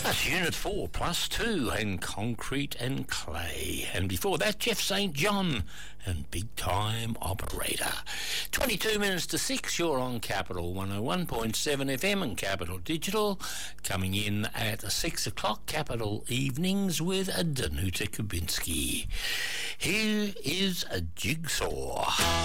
That's Unit 4 plus 2 and Concrete and Clay. And before that, Jeff St. John and Big Time Operator. 22 minutes to 6, you're on Capital 101.7 FM and Capital Digital. Coming in at 6 o'clock, Capital Evenings with Danuta Kubinski. Here is a Jigsaw.